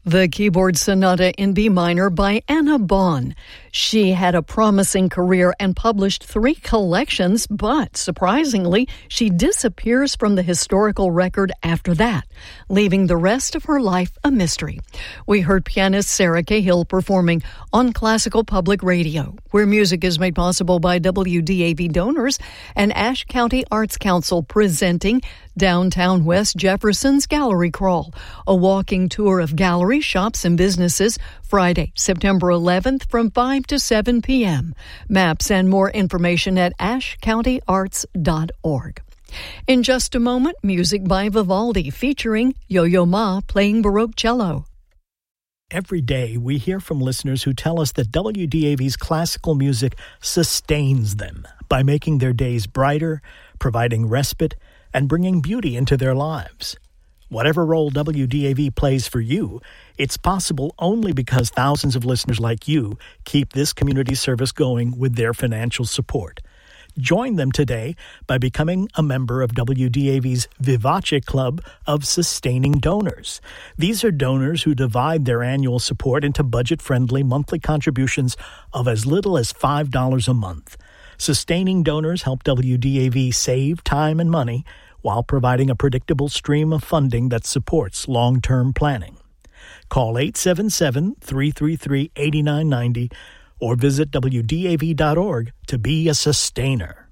The Keyboard Sonata in B minor by Anna Bonn. She had a promising career and published 3 collections, but surprisingly, she disappears from the historical record after that, leaving the rest of her life a mystery. We heard pianist Sarah Cahill performing on Classical Public Radio, where music is made possible by WDAV donors and Ashe County Arts Council presenting Downtown West Jefferson's Gallery Crawl, a walking tour of galleries, shops, and businesses, Friday, September 11th from 5 to 7 p.m. Maps and more information at ashcountyarts.org. In just a moment, music by Vivaldi featuring Yo-Yo Ma playing Baroque cello. Every day, we hear from listeners who tell us that WDAV's classical music sustains them by making their days brighter, providing respite, and bringing beauty into their lives. Whatever role WDAV plays for you, it's possible only because thousands of listeners like you keep this community service going with their financial support. Join them today by becoming a member of WDAV's Vivace Club of Sustaining Donors. These are donors who divide their annual support into budget-friendly monthly contributions of as little as $5 a month. Sustaining donors help WDAV save time and money while providing a predictable stream of funding that supports long-term planning. Call 877-333-8990 or visit WDAV.org to be a sustainer.